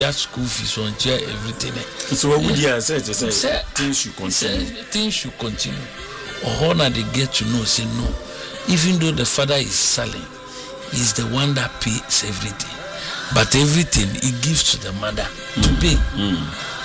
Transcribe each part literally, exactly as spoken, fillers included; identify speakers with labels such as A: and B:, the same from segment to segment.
A: that school fees on chair everything.
B: So what would you say? Say things should continue.
A: Things should continue. Or now they get to know, say no. Even though the father is selling, he's the one that pays everything. But everything he gives to the mother mm. to pay.
B: Mm.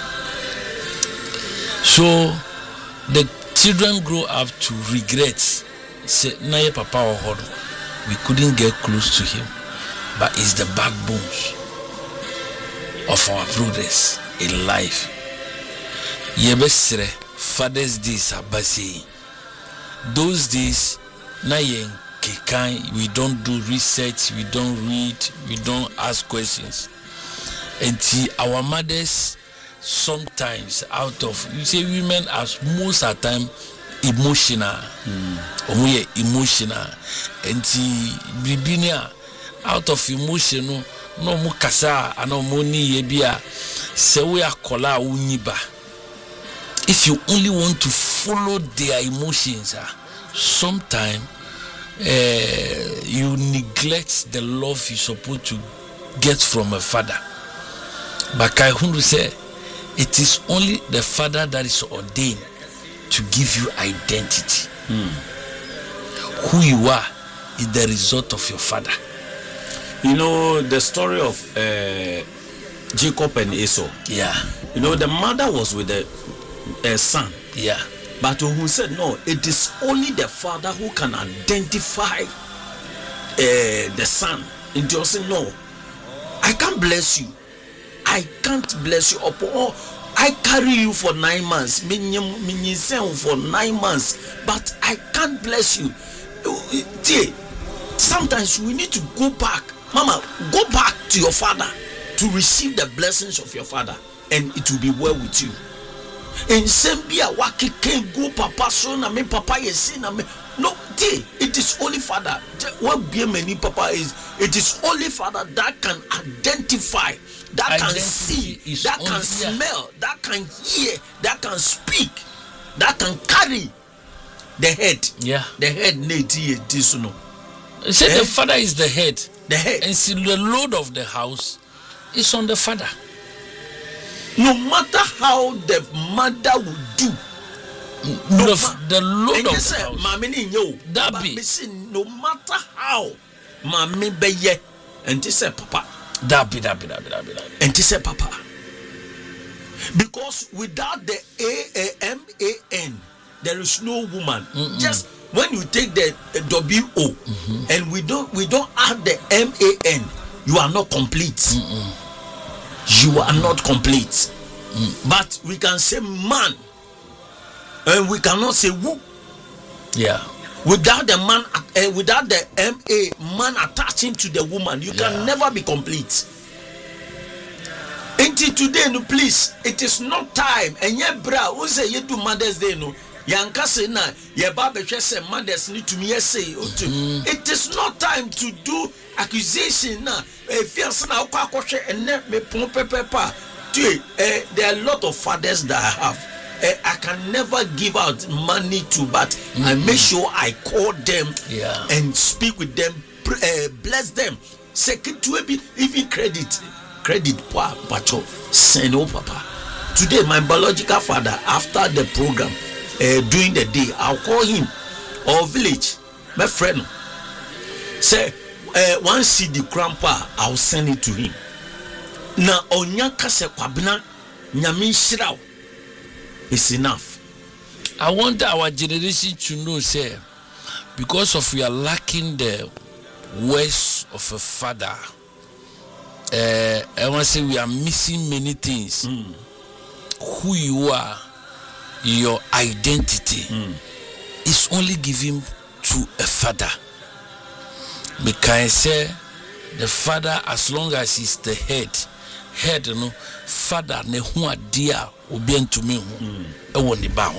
A: So the children grow up to regret. Say, "Naye papa or we couldn't get close to him." But it's the backbones of our brothers in life. Yebesre Father's Days abasi. Those days, na yen kekan, we don't do research, we don't read, we don't ask questions. And see, our mothers sometimes out of, you say women as most of the time emotional. Mm. Emotional. And see, bibinia out of emotion, no, no mo kasa, ano mo ni yebia, se we akola uniba. If you only want to follow their emotions, uh, sometimes uh, you neglect the love you're supposed to get from a father. But Kaihundu say, it is only the father that is ordained to give you identity.
B: Mm.
A: Who you are is the result of your father.
B: You know the story of uh, Jacob and Esau.
A: Yeah.
B: You know the mother was with the uh, son.
A: Yeah.
B: But who said no? It is only the father who can identify uh, the son. And just say no. I can't bless you. I can't bless you. Upon I carry you for nine months. For nine months, but I can't bless you. Sometimes we need to go back. Mama, go back to your father to receive the blessings of your father, and it will be well with you. In Sambia, waki can go papa son, I mean papa yes, I mean no, it is only father. What be many papa is, it is only father that can identify, that Identity can see, that can smell, here. that can hear, that can speak, that can carry the head.
A: Yeah,
B: the head need this no.
A: Say eh? The father is the head.
B: The head.
A: And see the load of the house is on the father.
B: No matter how the mother will do,
A: no, the, the load of the
B: say,
A: house.
B: Mammy, yo,
A: that be.
B: No matter how, Mammy be ye, and this say papa.
A: That be, that be, that be, that be, that be.
B: And this say papa. Because without the A A M A N, there is no woman. Mm-mm. Just when you take the uh, W O mm-hmm. and we don't we don't add the M A N, you are not complete.
A: Mm-mm.
B: You are not complete.
A: Mm.
B: But we can say man, and we cannot say who.
A: Yeah.
B: Without the man, uh, without the M A man attaching to the woman, you
A: yeah.
B: can never be complete. Until today, no, please, it is not time. And yeah, bra, who say you do Mother's Day, no? Yanka say na, yeah, Baba say mothers need to me say. It is not time to do accusation na. If you say na okwa kwhwe enne me pon pepepa. There are a lot of fathers that I have. I can never give out money to, but mm-hmm. I make sure I call them
A: yeah.
B: and speak with them, uh, bless them. Second to even credit, credit pacho send oh papa. Today my biological father, after the program, uh, during the day, I'll call him or village, my friend. Say uh, one C D grandpa, I'll send it to him. Na onyaka se kwabena nyame shiraw. It's enough.
A: I want our generation to know, say, because of we are lacking the words of a father, uh, I want to say we are missing many things.
B: Mm.
A: Who you are, your identity,
B: mm.
A: is only given to a father. Because say the father, as long as he's the head, head, you know, father ne hu adia obi ntumi hu e wo ne ba ho.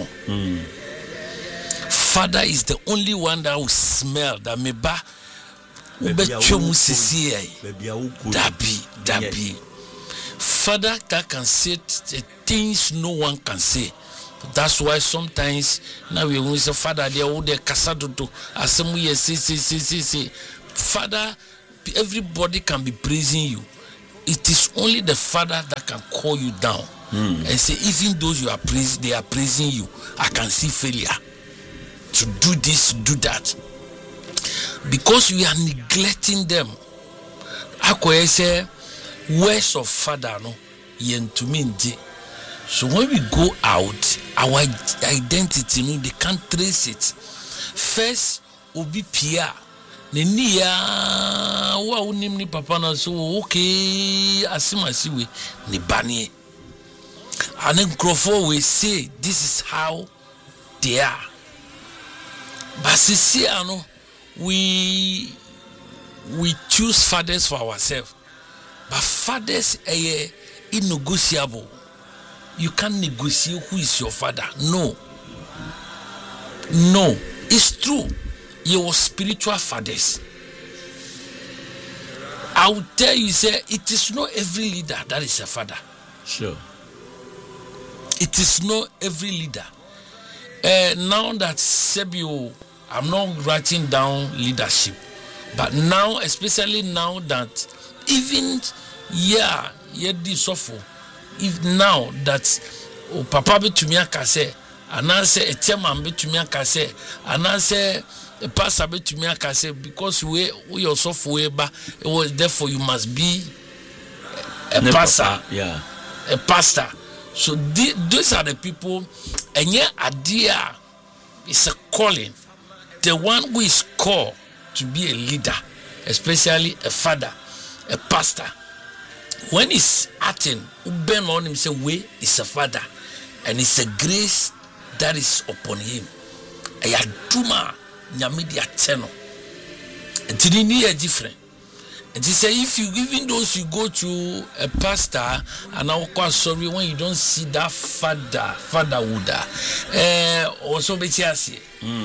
A: Father is the only one that will smell that me ba obetwe mu sisi ai dabi dabi. Father that can say the things no one can say. That's why sometimes now we will say father there wo de kasa dodo asem yes say say say say. Father, everybody can be praising you. it is only the father that can call you down mm. and say, even though you are praising, they are praising you, I can see failure to do this, do that, because we are neglecting them. I say words of father no yen to me. So when we go out, our identity, no, they can't trace it. First, obi pia nenia wa unim ni papa na so okay asimasi we ni banie. And then Crawford will say this is how they are. But see, ano, we we choose fathers for ourselves. But fathers are innegotiable. You can't negotiate who is your father. No. No. It's true. You were spiritual fathers. I will tell you, say, it is not every leader that is a father.
B: Sure.
A: It is not every leader. Uh, now that Sebio, I'm not writing down leadership, but now, especially now that even, yeah, yeah, this suffer. If now that oh, Papa be to me a kase, and I say a chairman be to me a kase, and I say a pastor be to me a kase, because we we also for it was therefore you must be a
B: ne
A: pastor,
B: papa, yeah,
A: a pastor. So the, those are the people, and yeah, idea is a calling. The one who is called to be a leader, especially a father, a pastor. When he's acting, Ben on him say, "Way is a father, and it's a grace that is upon him." Ayaduma nyamidia teno. And today are different. And he say, if you even those you go to a pastor, and I'm quite sorry when you don't see that father, fatherhood, uh, also betiasi,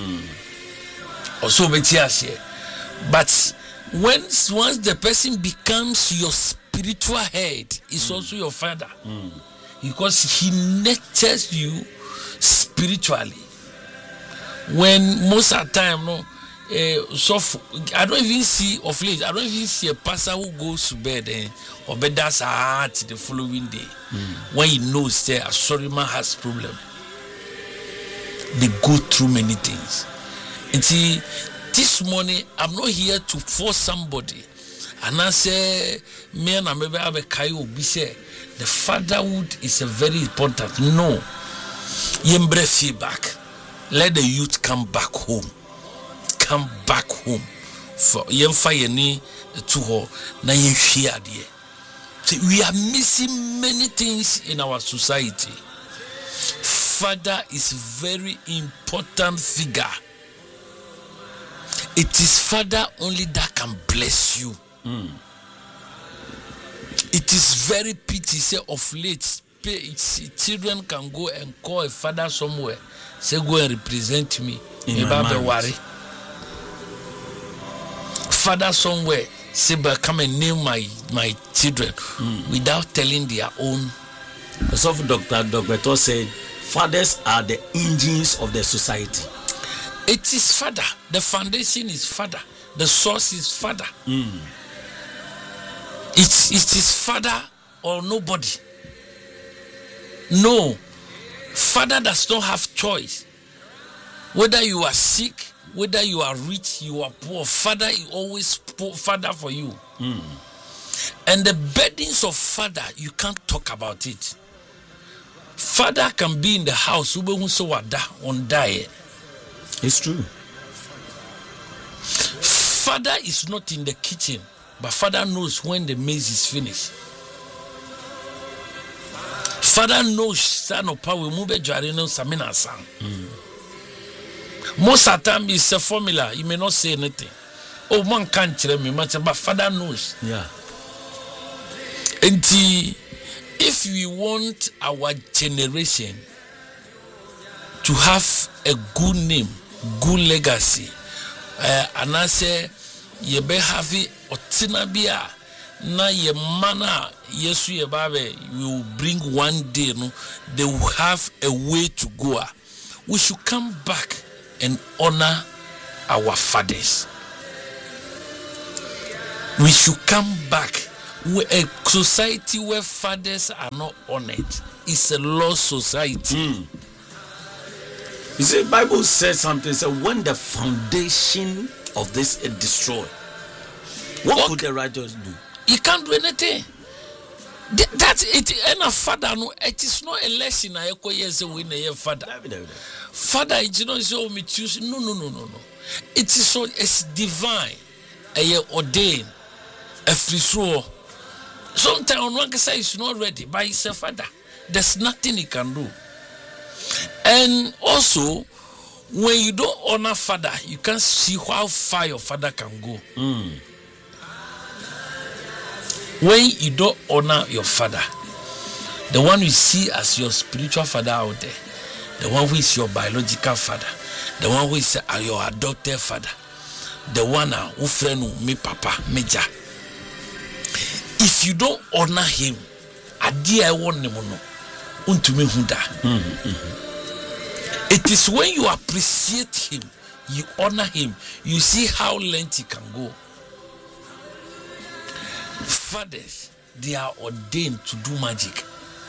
A: also betiasi. But once once the person becomes your spiritual head, is mm. also your father, mm. because he nurtures you spiritually. When most of the time, no, uh, so f- I don't even see of late. I don't even see a pastor who goes to bed and or bed that's heart the following day mm. when he knows that a sorry man has problem. They go through many things. And see, this morning I'm not here to force somebody. And I say, me and I maybe have a kayo be say the fatherhood is a very important. No, yembre feedback. Let the youth come back home. Come back home. For yemfa yeni to her na yenhia de. See, we are missing many things in our society. Father is very important figure. It is father only that can bless you. Mm. It is very pity, say of late, children can go and call a father somewhere, say go and represent me. In my worry. Father somewhere, say but come and name my my children mm. without telling their own.
B: So Doctor Doctor said, fathers are the engines of the society.
A: It is father. The foundation is father. The source is father. Mm. It's, it is father or nobody. No. Father does not have choice. Whether you are sick, whether you are rich, you are poor, father is always poor, father for you. Mm. And the burdens of father, you can't talk about it. Father can be in the house.
B: It's true.
A: Father is not in the kitchen, but father knows when the maize is finished. Father knows son of power move jarino samina sang. Most of the time it's a formula. You may not say anything. Oh, man can't tell me much, but father knows.
B: Yeah.
A: And the, if we want our generation to have a good name, good legacy, uh, and I say, ye be have it otinabia na ye mana yesu ye babe will bring one day, no, they will have a way to go. We should come back and honor our fathers. We should come back A society where fathers are not honored is a lost society.
B: Mm. You see, Bible says something. So when the foundation of this is destroyed, what, what could the righteous do?
A: He can't do anything. That's it. And a father, no, it is not a lesson. I echo yes, when a father. Father, you know, so me choose. No, no, no, no, no. It is so. It's divine. A ordained. A free throw. Sometimes one can say it's not ready, but he's a father. There's nothing he can do. And also, when you don't honor father, you can't see how far your father can go.
B: Mm.
A: When you don't honor your father, the one you see as your spiritual father out there, the one who is your biological father, the one who is uh, your adopted father, the one uh, who friend me papa, major. If you don't honor him, adi I want him no, untumi huda. It is when you appreciate him, you honor him, you see how length he can go. Fathers, they are ordained to do magic.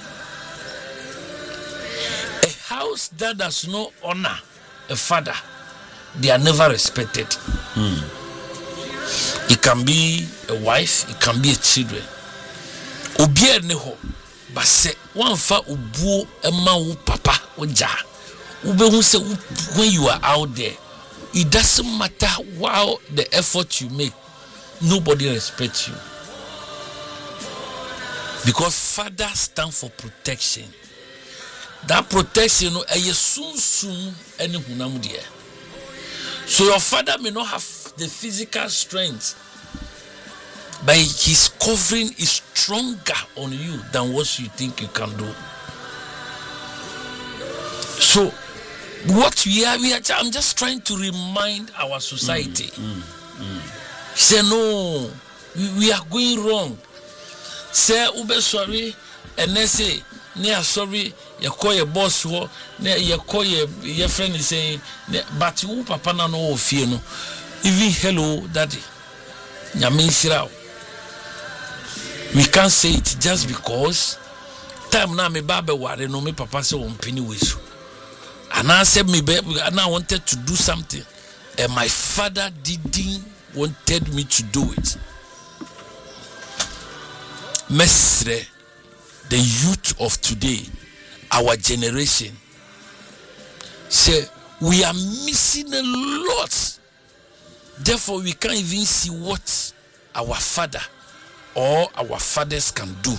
A: A house that does not honor a father, they are never respected.
B: Mm.
A: It can be a wife, it can be a children. Obie neho, but say one fa ubu ema u papa oja. Ube who say when you are out there, it doesn't matter how the effort you make, nobody respects you. Because father stand for protection. That protection no eye soon soon any hunam there. So your father may not have the physical strength, but his covering is stronger on you than what you think you can do. So what we are, we are I'm just trying to remind our society.
B: Mm, mm, mm.
A: Say no, we, we are going wrong. Say ube sorry, and they say ne sorry, you call your boss ho, ne you call your your friend is saying, but you papa na no fear no. Even hello daddy. Nyame shira. We can't say it just because time na me baba ware no me papa say on penny wesu. And I said me baby and I wanted to do something and my father didn't wanted me to do it. Mesre, the youth of today, our generation, say we are missing a lot. Therefore, we can't even see what our father or our fathers can do.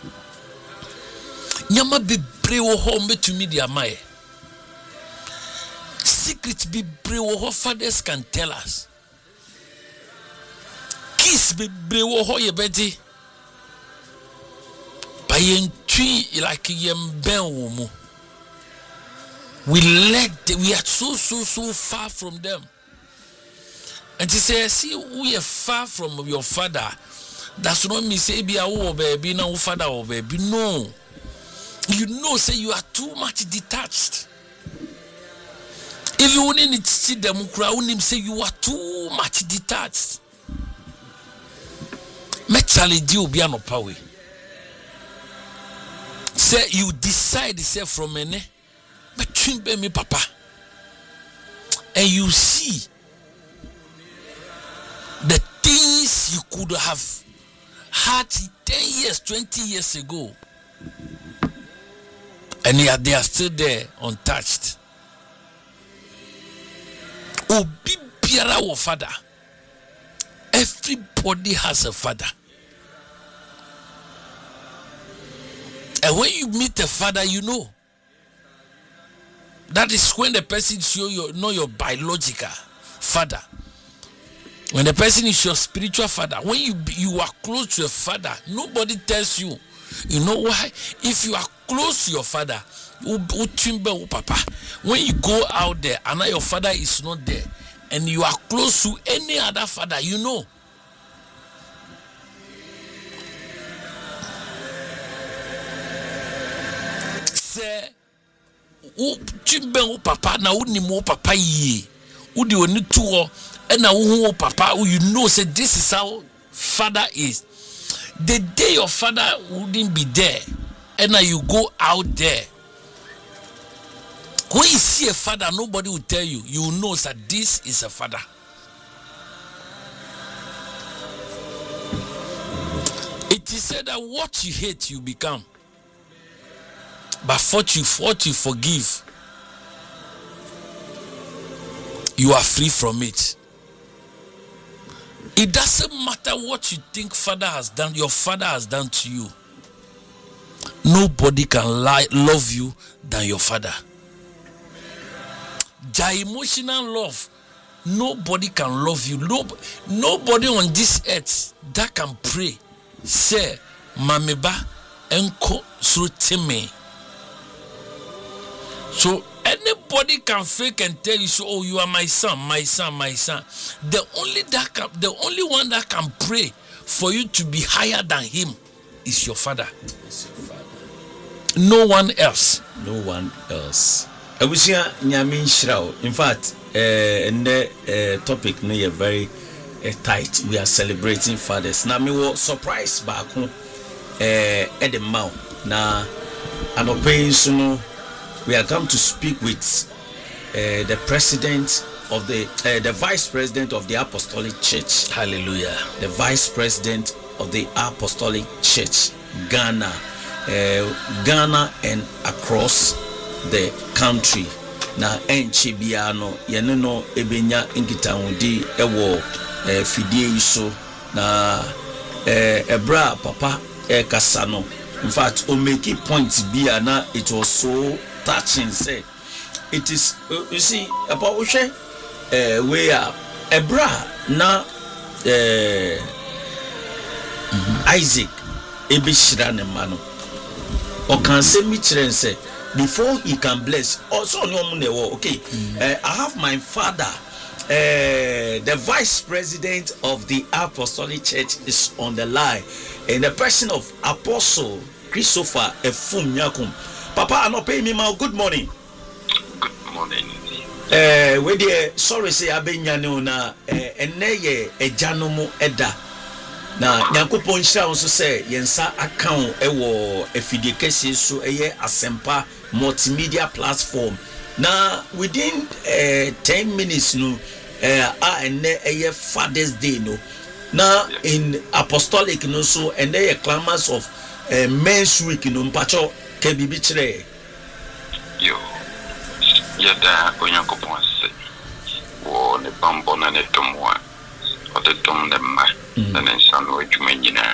A: Nyama be brewo home to me their my secret be brewo ho fathers can tell us. Kiss be brewo ho ye bedi. Like we let them, we are so so so far from them. And to say, see, we are far from your father. That's not me say be a baby, no father or baby. No, you know, say you are too much detached. If you want to see them, crowd say you are too much detached. Me challenge you, be no power. Say you decide, say from me, between me papa, and you see the things you could have had ten years, twenty years ago, and yet they are still there untouched. Oh, be biara father. Everybody has a father. And when you meet a father, you know. That is when the person show you know your biological father. When the person is your spiritual father, when you you are close to a father, nobody tells you. You know why? If you are close to your father, when you go out there and your father is not there, and you are close to any other father, you know. Say, "U chimbe u papa na u ni mo papa ye, u di oni tuo, and na u papa. You know, say this is how father is. The day your father wouldn't be there, and now you go out there. When you see a father, nobody will tell you. You will know that this is a father. It is said that what you hate, you become. But what you, what you forgive, you are free from it. It doesn't matter what you think father has done, your father has done to you. Nobody can lie, love you than your father. Your emotional love, nobody can love you. No, nobody on this earth that can pray, say, Mameba enko srutime. So anybody can fake and tell you, so, oh, you are my son, my son, my son. The only that can, the only one that can pray for you to be higher than him is your father.
B: It's your father.
A: No one else.
B: No one else. Abusia nyame nhyiraw. In fact, uh, and the uh, topic no is very uh, tight. We are celebrating fathers. Na me wo surprise back home uh, at the mouth. Na anope so no, we are come to speak with uh, the president of the uh, the vice president of the Apostolic Church.
A: Hallelujah.
B: The vice president of the Apostolic Church, Ghana, uh, Ghana and across the country. Na enchi bia no yene no ebenya nkitahudi ewo eh, fidie iso na eh, ebra papa eh, kasa no. In fact, o make it points bia na it was so touching. Say it is uh, you see about ushe eh, we are ebra na eh, mm-hmm. Isaac ebishira ne mano o kan se mi kire say before he can bless also okay mm. uh, I have my father uh, the vice president of the Apostolic Church is on the line in the person of Apostle Christopher Efumyakum. Papa, I not pay me my good morning.
C: Good morning.
B: Uh, we dear sorry say abenyane na eneye ejanomo eda na Nyankopon hira won so say yensa account ewo efidie kese so eye asempa multimedia platform. Now within uh, ten minutes no uh, and a Father's Day no. Now in Apostolic no so and there clamors of uh, Men's Week no mpacho ke bibi kire.
C: Yo. Yada Onyankopon se. Wo ne bambo na ne tomwa. O de tom de ma. Na ne sanu adwuma nyina.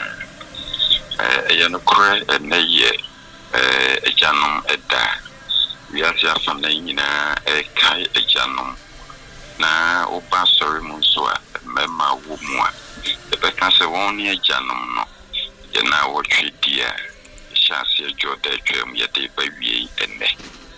C: Eh ya no kore na ye eh ejanom eda we are just from the nyina e kai ejanom na oba sorry mu so a mema wo mu a e be kan se won ne ejanom no ye na wo twedia chance e joda twem ye de ba wie enne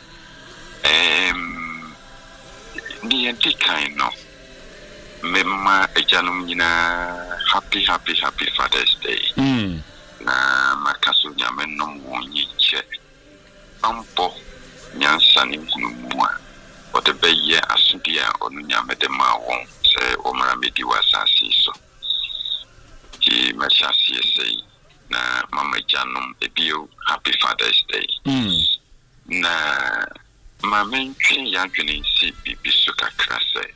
C: em ni enti kan no mema ejanom nyina happy happy happy Father's Day.
B: Mm.
C: Na makaso nyame no wonyi che ampo nyansa ni nkunu a o de beye asubia onu nyame de ma won se o mara medi wasasi so ti machasi sei na mama janum ebio happy Father's Day.
B: Mm.
C: Na mama ntwe ya dwene si bibi so kakra se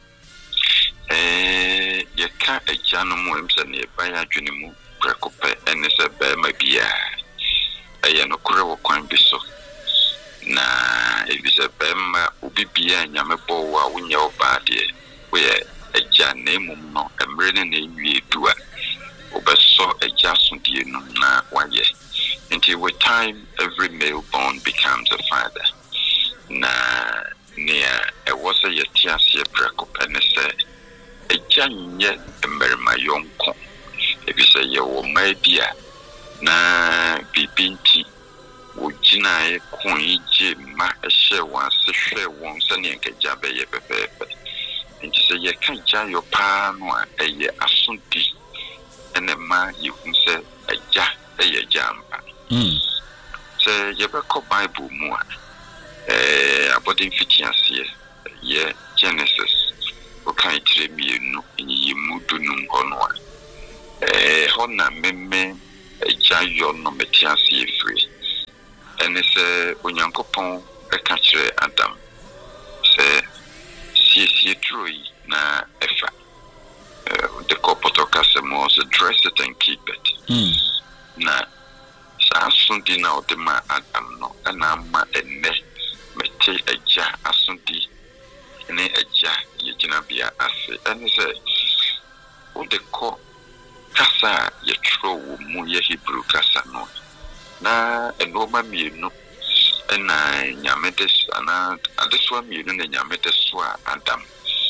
C: eh ye ka ejanum mo emse ne ba ya dwene mu prekope enese be mabia eye no kure wo kwan bi so na ebise be ma obibia nyame bo wa wonye oba de we eja na emum no emre ne na ewie dua obeso eja so die no na waye until with time every male born becomes a father na nia e was a yetiasie prekope enese eja nye emmerma yonko ebise ye wo maibia na bibinti wo gina e konje ma ehye wan se hwe won se ne nkaja be ye pepepe nti se ye kan ja yo pa no a eye asonti ene ma ye hu se aja eye jamba
B: mm
C: se ye be ko Bible mu a eh abodin fitianse ye Genesis o kan tire mienu enyi mu dunum hono a eh hona meme eja yo no metiase efiri ene se onyankopon eka kire Adam se siesie troi na efa uh, the kopotoka se mo se dress it and keep it
B: mm.
C: na sa asundi na odema Adam no na ama enne mete eja asundi ne eja yegina bia ase ene se o de ko kasa ye tro wo mu ye Hebrew kasa no na enoma mienu na nyamedes ana adeswa mienu na nyamedes wa Adam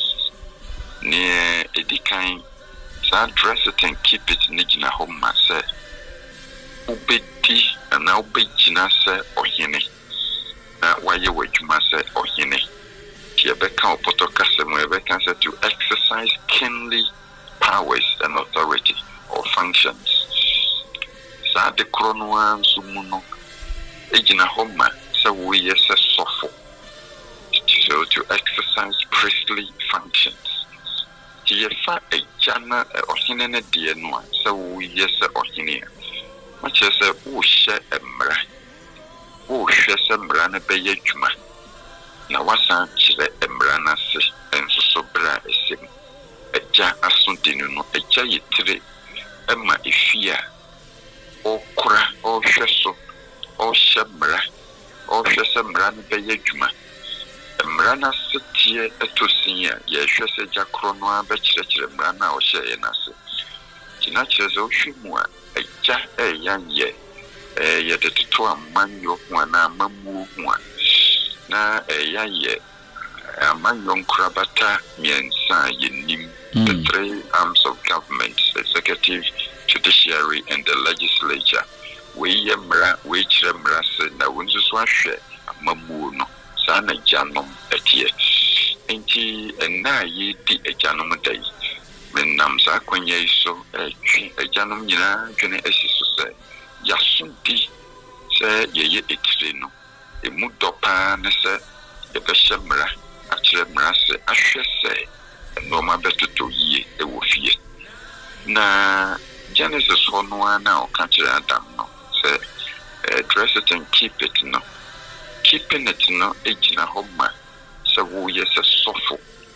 C: ne edikan sa dress it and keep it ni gina homa se ubedi na ubegina se ohene na waye wadwuma se ohene ti ebeka opotoka se mo ebeka se to exercise kingly powers and authority or functions sa de kronoa nsumuno ejina homa se wo yese sofo so to exercise priestly functions ti yefa ejana ohene ne de no se wo yese ohene ma chese wo hye emra wo hye se mra ne beye dwuma na wasa chire emra na se enso so bra esim eja asundinu no eja yitire ema efia okura o hweso o hyemra o hwese mra ne beye dwuma mra na setie etosia ye hwese jakro no abekirekire mra na o hye na se kina kireze o hwemu a eja eyanye eh ye de to amanyo ho na amamu ho na eyaye amanyo nkrabata miensa yenim mm. the three arms of government, executive, judiciary and the legislature. We yemra we chiremra se na wonso so ahwe amamu no sa na janom etie enti ena yi di ejanom dai menam sa kwanya iso etwi ejanom nyina dwene asiso se yasudi se yeye etire no emu dopa ne se ebeshemra achiremra se ahwe se no ma betuto yie e wo fie na Genesis one one na o ka kire Adam no say uh, dress it and keep it no keeping it no ejina homa say wo yes sofo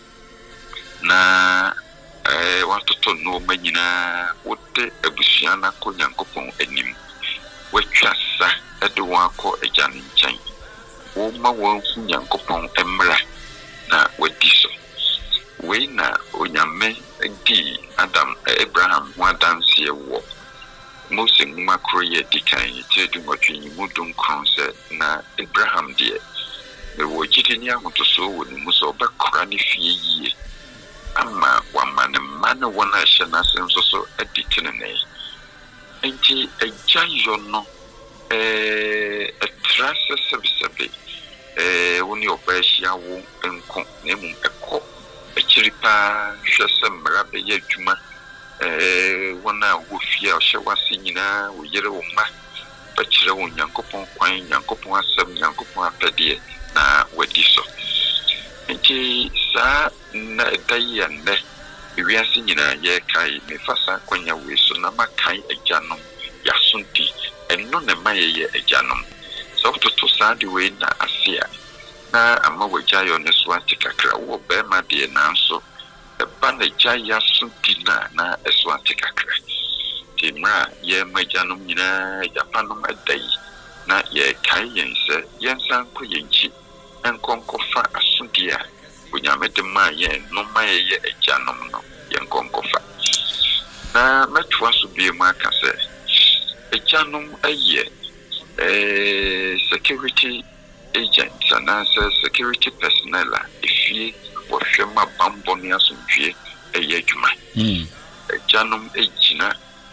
C: na eh watoto no manyina wote abusua na ko Nyankopon anim watwa sa ede won akọ eja ne nkyɛn wo ma won hu Nyankopon emra na wadi so we na onyame di Adam Abraham wadan sie wo Mose makro ye dikan tedu motwi mudun kronse na Abraham die me wo gidi ni ahoto so wo ni muso ba kora ne fie yie ama wa mane mane wona hye na senso so aditene ne enti agyayo no eh atrase sebsebe eh woni obahia wo enko na mum ekọ ekiripa hwese mra be ye dwuma eh wona wo fie o hye wase nyina wo yere wo ma ba kire wo Nyankopon kwan Nyankopon asem Nyankopon apede na wadi so nti sa na dai ne wiase nyina ye kai me fasa kwanya we so na makai agyanom yasunti enno ne maye ye agyanom so to sa de we na asia na ama wajayo ne so atikakra wo be ma de na nso e ba na jaya sunti na na eso atikakra timra ye majanom nyina japanom adai na ye kai yense yensan ko yenchi enkonkofa asundia onyame de ma ye no ma ye agyanom no yenkonkofa na metwa so bi ma ka se agyanom aye eh security agents and answer security personnel if wo hwema bambo ne asomdwe eye adwuma mm agyanom ejina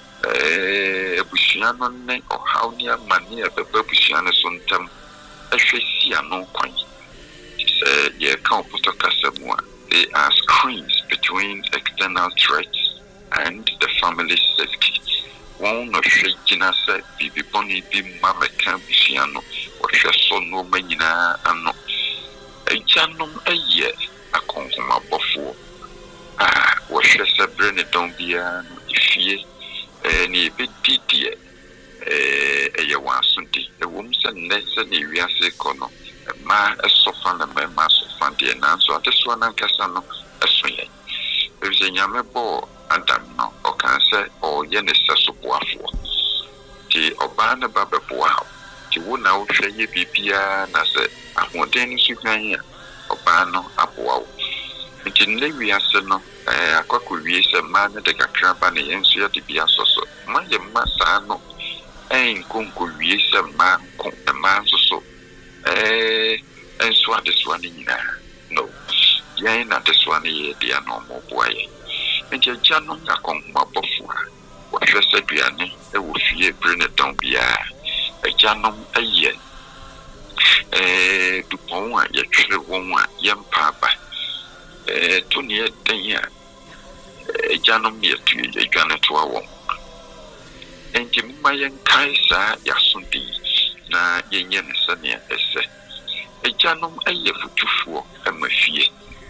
C: eh abusua no ne ohaw ne amane ababa abusua no so ntam ahwesia no kwan se ye kan potoka semua they are screens between external threats and the family safety one no hwegina se bibi boni bi mameka abusua no wo hweso no manyina ano agyanom aye akonhoma bofo ah wo hwese bre ne don bia no ifie eh ni be didie eh eye wansunti e wom se ne se ni wiase kono ma esofa na ma sofa de na so ateso na nkasa no eso ye e nyame bo adam no o kan se o ye ne se so boafo ti oba na ba beboa ti wo na wo hwe ye bibia na se ahoden ni sukan ya oba no aboa wo ti ne wiase no eh akwaku wiase ma ne de kakra ba ne yensu ya de bia soso ma ye ma sa no en konko wiase ma ko ma soso eh enso adeswa ni nyina no yen na adeswa ni ye dia no mo boaye nti jano na konma bofua wa hwese duane e wo fie brene don bia e jano aye eh dupon a ye twere won a ye mpa ba eh to ne den ya e jano me tu ye dwane to awon nti mma yen kaisa ya sundi na yenye ne sane ese e jano aye futufuo amafie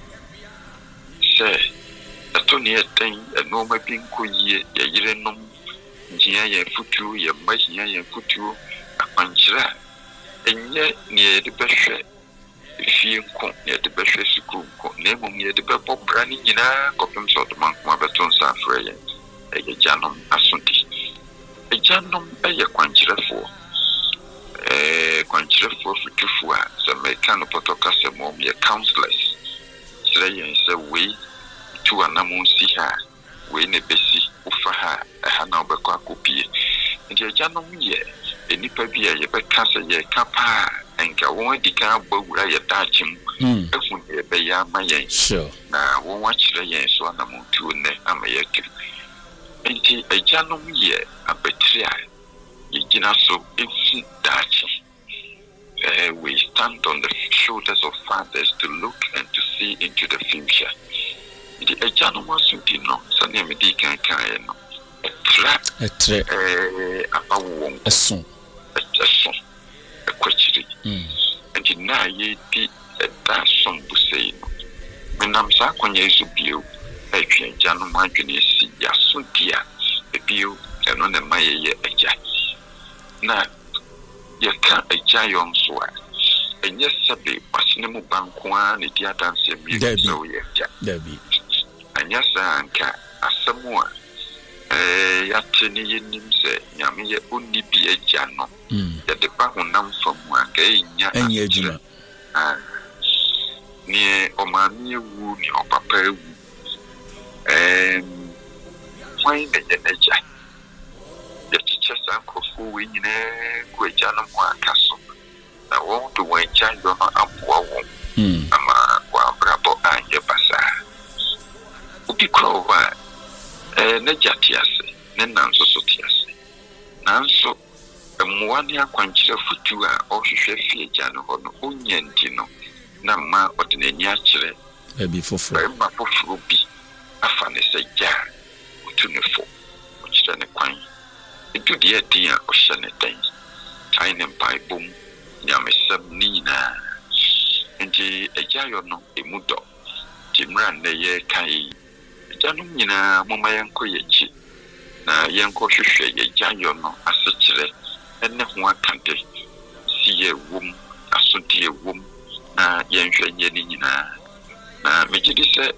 C: se atoni eten enoma binko yie ye yerenom njia ye futu ye mahia ye futu akwankyira enye ne de behwe fie nko ne de behwe suku nko na emom ye de bebo bra ni nyina kopem so de man kuma beton sa frɛ ye e janom asonti e janom e ye kwankyirefo eh kwankyirefo futufu a se meka no potokase mom ye counselors sire ye se we tu anamu si ha we ne besi ufa ha ha na obekọ akopie nti ajanom ye enipa bia ye beka se ye kapa enka won dika gbawura ye daachim efu ye be ya ma ye
B: sure
C: na won wa kire ye so anamu tu ne ama ye kiri nti ajanom ye abetria ye gina so efu daachim uh, we stand on the shoulders of fathers to look and to see into the future. The ejano masuti no sane me di kan kan no etra
B: etre
C: eh apawo
B: eson
C: eson ekwachiri mm enti na ye di eta son busei no menam sa kwanya isu bio etwe ejano madwene si yaso dia ebio eno ne maye ye eja na ye ka eja yon so a enye sabe pasine mu banko a ne dia danse mi so ye eja
B: dabi
C: anyasa anka asamua eh yateni yenim se nyame ye onni bi agya no ye de ba honam famu anka enya
B: enya adwuma
C: ah ni o maami ewu ni o papa ewu em why be the agya ye chiche sankrofo we nyina ku agya no mu akaso na won do wan agya yo no aboa won ama kwa brabo anye basa ubi krowa eh na jatiase ne nanso so tiase nanso emuani akwankyere futu a ohwehwe fie gya no ho no onyanti no na ma odinani akyere
B: e bi fofo
C: e ma fofo bi afa ne se gya utu ne fo okyere ne kwan edu de edi a ohye ne dan tai ne baibom nyamesam ni na nti egya yo no emudo timra ne ye kai janum nyina moma yanko yechi na yanko hwehwe ye janyo no asechire enne ho akante siye wom asodie wom na yenhwe nye ni nyina na megidi se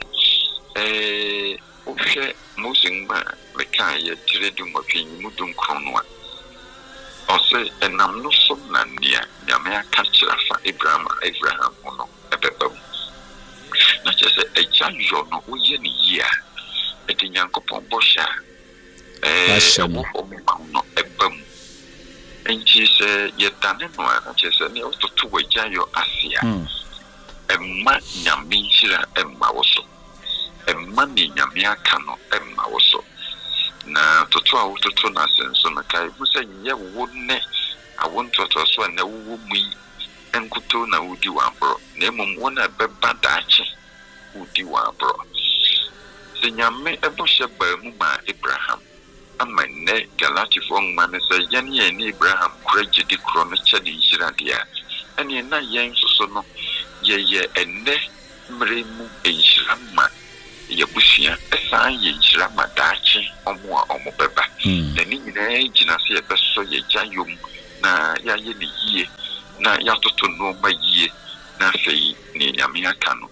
C: eh ohwe musingba meka ye tire du motwenyi mudun krono a ose enam no so na nia nyame aka kirafa Abraham Abraham no ebebam na chese ejanyo no oye ni yia eti nyankopon bosha eh wo no ebam enchi se yetane no na chese ne ototo wajanyo asia emma nyame hira emma woso emma ni nyame aka no emma woso na toto a wototo na senso na kai musa nye wo ne awonto to so na wo mu enkuto na wudi wa bro na emom wona beba daache wudi wa bro se nyame eboshe ba mu ma Abraham amane galati fo ngma ne se yane ni Abraham kuraje di kro no chade hira dia ene na yen so so no ye ye enne mremu enhira ma yɛbusua ɛsan yɛ nhyira madakye ɔmo a ɔmo bɛba na ne nyinaa gyina sɛ yɛbɛsɔ yɛgya yom na yɛayɛ ne yie na yɛatoto nneɛma yie na afei ne nyame aka no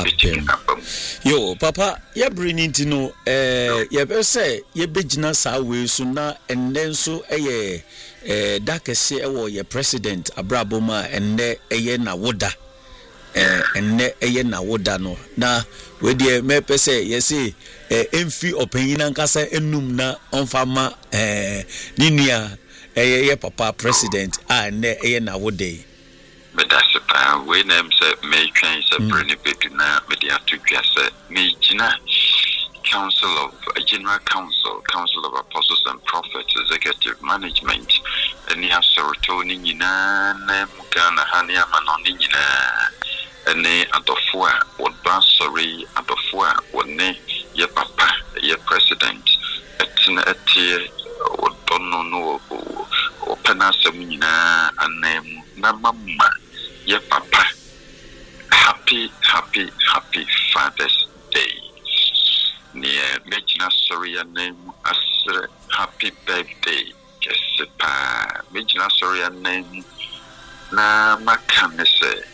B: yo papa ya bring into no eh ya be say ye begina saa we so na enne so eye eh da kese e wo ye president abraboma enne eye na woda eh enne eye na woda no na we de me pese ye say eh emfi opanyina nkasa enum na onfama eh ninua eye ye papa president a enne eye na woda
C: but that's a way name say may train say pretty bit na media to say me gina council of a general council council of apostles and prophets executive management and ya sorotoni nyina na mugana hania manoni nyina ene adofo a wodba sorry adofo a wonne ye papa ye president etina etie wodono no opena sem nyina anem na mama ye papa happy happy happy Father's Day near Mejina Soria name as happy birthday Jessica Mejina Soria name na makanese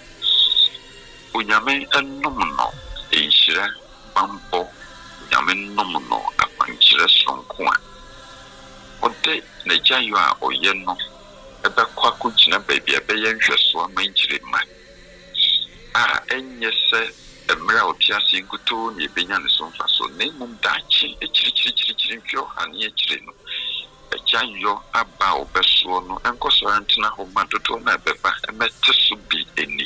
C: unyame enumno inshira bambo unyame enumno apanchire sonkwa ode na jayo a oyeno ebe kwa kugina baby ebe yenhweso amanjire ma a enye se emra otiase guto ni ebenya ne so mfaso ne mum dachi echiri chiri chiri chiri mfio ani echiri no ejayo aba obeso no enkoso antina ho madodo na beba emete so bi eni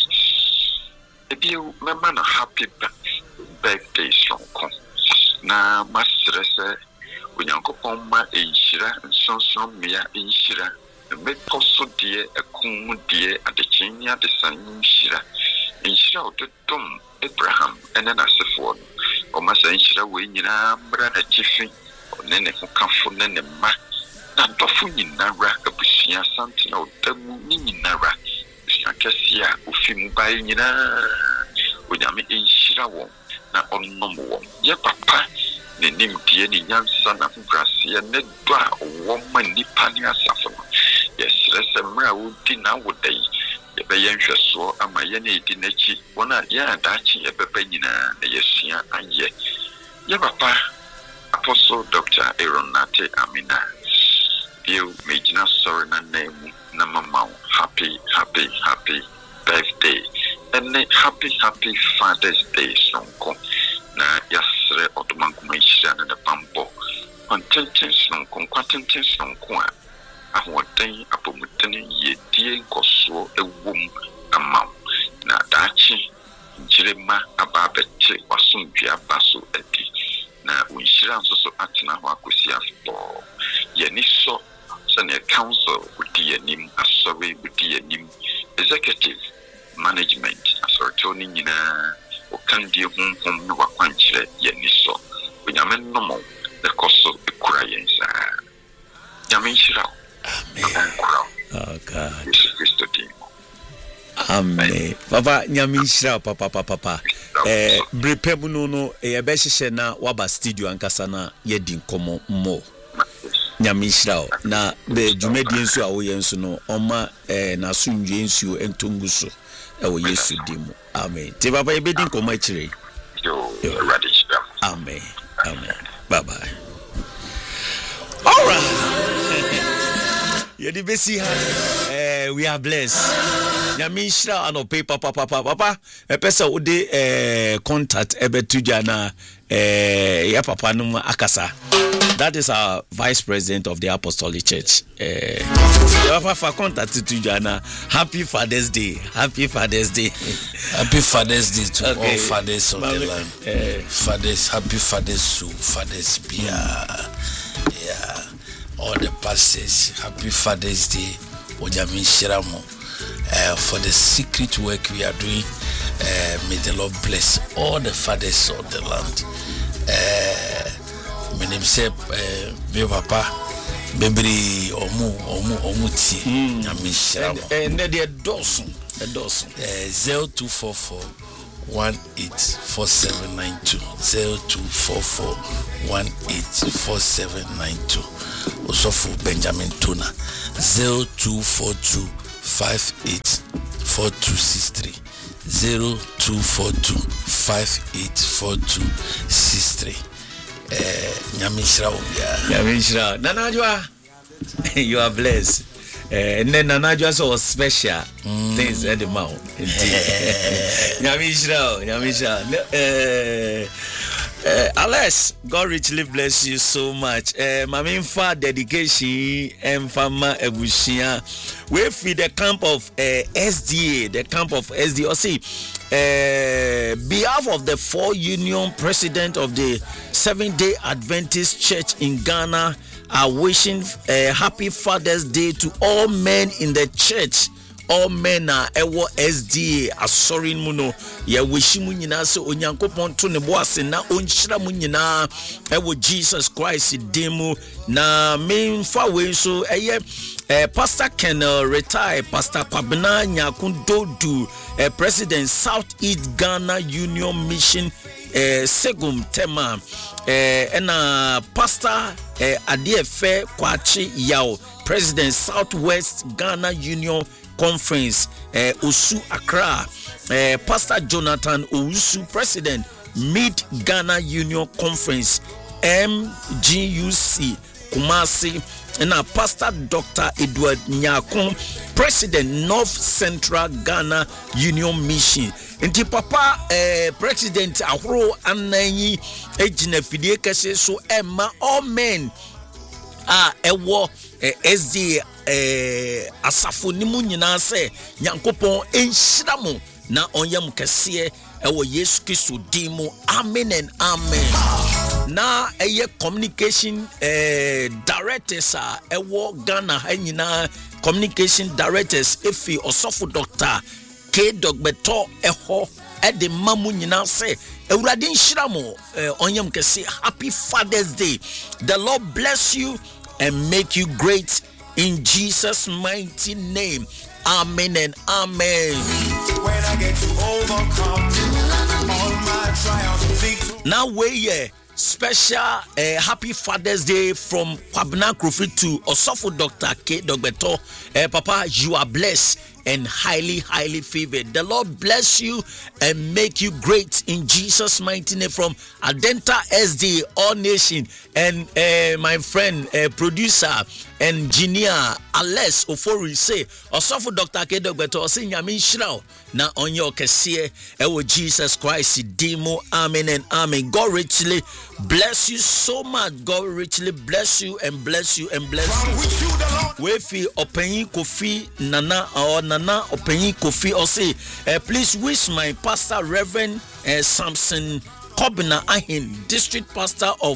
C: ebi mema na happy birthday sonko na masrese unyankopon ma enhira nsonson mia enhira me poso die ekum die adekyin adesan enhira enhira ododom Abraham and then asefo o ma san enhira we nyina mbra na chifi onene hukafo nene ma na dofo nyinara abusua santina odamu nyinara busua kesia ofim bai nyina onyame enhira wo na onnom wo ye papa ne nim die ni nyansa na fugrase ne do a wo ma nipa ni asafo yesre se mra wo di na wo dai ye be yenhweso ama ye na edi nachi wona ye adachi ye bebe nyina na yesua anye ye papa Apostle Doctor Aaron Nate Amina you mejina sorry na name na mama happy happy happy birthday and happy happy Father's Day sonko na yasre otomankuma ishia na bambo contention sonko contention sonko a ahoden apomuten yedie nkoso ewum amam na dachi njirema ababete wasundua baso edi na unshira nso atena ho akosi afo yeni so sene council wudi yanim asori wudi yanim executive management asortoni nyina okandie honhom no wakwankyere yeni so onyame nomo the koso ekura yensa nyame nshira amen okay amen papa nyame nshira papa papa papa eh brepem no no e be hyehye na waba studio ankasa na yedi nkomo mo nyame nshira na be dwumadi nso a wo yenso no oma eh na so ndwe nsuo entonguso e wo Yesu dimu amen te papa e be di nkomo akire yo ready amen amen bye bye all right yedi be see eh we are blessed nyame nshira ano paper papa papa papa e pesa wo de eh contact ebe tuja na eh ya papa no akasa. That is our vice president of the Apostolic Church. Eh ya papa fa contact tuja na happy Father's Day, happy Father's Day,
A: happy Father's Day to okay. all fathers of Mami, the land.
B: Eh,
A: fathers, happy Father's to fathers be yeah. All the pastors, happy Father's Day. Ojami Shiramo. Uh, for the secret work we are doing, uh, may the Lord bless all the fathers of the land. Uh, my name is uh, my papa, Bebri Omu Omu Omuti.
B: And and they Dawson, Dawson.
A: Zero two four four one eight four seven nine two zero two four four one eight four seven nine two. Osofu Benjamin Tuna zero two four two five eight four two six three zero two four two five eight four two six three. Eh, Nyamishra Obia.
B: Nyamishra. Nanajwa, you are blessed. Uh, and then Nanajwa so special mm. things at the mouth. Nyamishra, Nyamishra. Uh, uh, Alex, God richly bless you so much. Uh, Maminfa dedication and Fama Ebushia. We feed the camp of uh, S D A, the camp of S D A. See, uh, behalf of the four union president of the Seventh Day Adventist Church in Ghana, are wishing a uh, happy Father's Day to all men in the church. All men are ewo S D A asorin muno ya wishi mu nyina se onyankopon to ne boase na onhyira mu nyina ewo Jesus Christ demu na memfa we so eye eh, Pastor Kenel retire Pastor Kwabena Nyakundodu eh, President Southeast Ghana Union Mission eh, Segum Tema eh, ena Pastor eh, Adiefe Kwachi Yao President Southwest Ghana Union Conference uh, Osu Accra, uh, Pastor Jonathan Owusu President Mid Ghana Union Conference M G U C Kumasi, and uh, Pastor Doctor Edward Nyakon President North Central Ghana Union Mission. Nti papa uh, President Ahuro Ananyi ejina fidie kese so emma all men ah ewo S D A eh asafo nimu nyina se Nyankopon enhyira mo na onyam kese ewo Yesu Kristo dimu amen and amen. Na eye communication eh directors a ewo Ghana ha nyina communication directors efi Osofo Doctor K Dogbeto eho ede mamu nyina se ewurade nhyira mo onyam kese happy Father's Day. The Lord bless you and make you great in Jesus' mighty name. Amen and amen. When I get to overcome all my trials. Now we here special uh, happy Father's Day from Kwabena Krofi to Osofo Doctor K Dogbeto. Uh, Papa, you are blessed and highly, highly favored. The Lord bless you and make you great in Jesus' mighty name. From Adenta S D, All Nation, and uh, my friend, uh, producer, engineer, Alex Ofori say, Osofo Doctor K Dogbeto, say, Yamin Shrao, na on your kesiye, ewo Jesus Christ, demo, amen and amen. God richly bless you so much. God richly bless you and bless you and bless you. Wefi Openyi Kofi Nana or Nana Openyi Kofi or say, uh, please wish my pastor Reverend uh, Samson Kobina Ahin, district pastor of